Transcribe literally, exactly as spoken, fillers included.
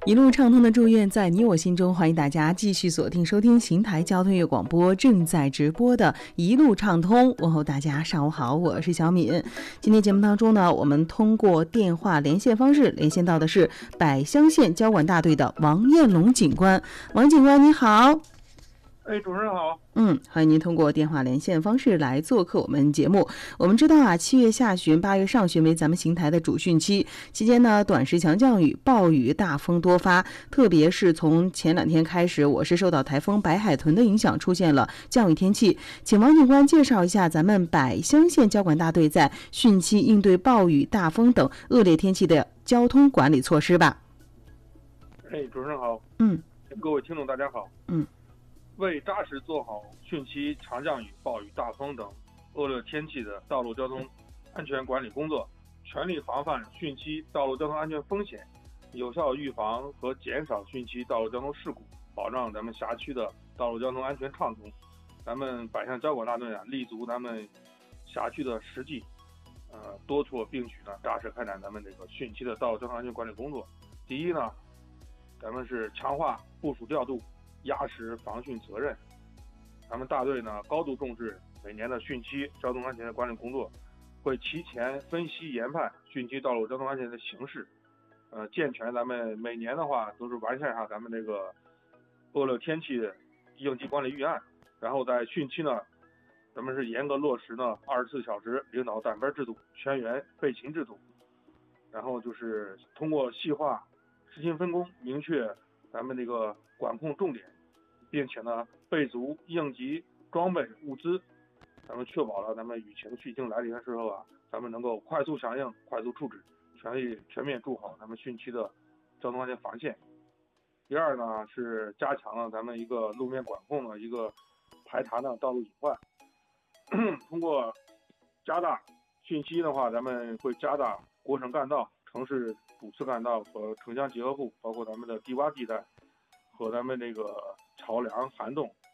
一路畅通的祝愿在你我心中，欢迎大家继续锁定收听邢台交通乐广播正在直播的一路畅通。问候大家上午好，我是小敏。今天节目当中呢，我们通过电话连线方式连线到的是百乡县交管大队的王彦龙警官。王警官你好。 哎，主持人好。 嗯，欢迎您通过电话连线方式来做客我们节目。我们知道啊，七月下旬、八月上旬为咱们邢台的主汛期，期间呢，短时强降雨、暴雨、大风多发。特别是从前两天开始，我是受到台风白海豚的影响，出现了降雨天气。请王警官介绍一下咱们百乡县交管大队在汛期应对暴雨、大风等恶劣天气的交通管理措施吧。 哎，主持人好。 嗯， 各位听众大家好。 嗯。 为扎实做好汛期强降雨、暴雨、大风等恶劣天气的道路交通安全管理工作，全力防范汛期道路交通安全风险，有效预防和减少汛期道路交通事故，保障咱们辖区的道路交通安全畅通。咱们百乡交管大队啊，立足咱们辖区的实际，呃，多措并举呢，扎实开展咱们这个汛期的道路交通安全管理工作。第一呢，咱们是强化部署调度，压实防汛责任。咱们大队呢高度重视每年的汛期交通安全的管理工作，会提前分析研判汛期道路交通安全的形势，呃，健全咱们每年的话都是完善上咱们这个恶劣天气应急管理预案，然后在汛期呢，咱们是严格落实呢二十四小时领导带班制度、全员备勤制度，然后就是通过细化执行分工，明确咱们这个管控重点，并且呢备足应急装备物资，咱们确保了咱们雨情汛情来临的时候啊，咱们能够快速响应、快速处置，全力全面筑好咱们汛期的交通安全防线。第二呢是加强了咱们一个路面管控的一个排查的道路隐患，通过加大汛期的话，咱们会加大国省干道、城市主次干道和城乡结合部，包括咱们的低洼地带和咱们这个桥梁涵洞